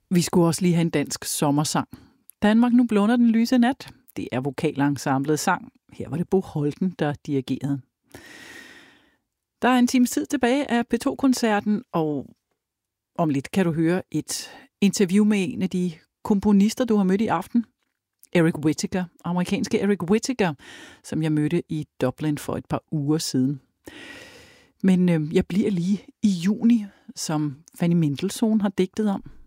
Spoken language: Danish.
Vi skulle også lige have en dansk sommersang. Danmark, nu blunder den lyse nat. Det er vokalensemblet sang. Her var det Bo Holten, der dirigerede. Der er en times tid tilbage af P2-koncerten, og om lidt kan du høre et interview med en af de komponister, du har mødt i aften. Eric Whitacre, amerikanske Eric Whitacre, som jeg mødte i Dublin for et par uger siden. Men jeg bliver lige i juni, som Fanny Mendelssohn har digtet om.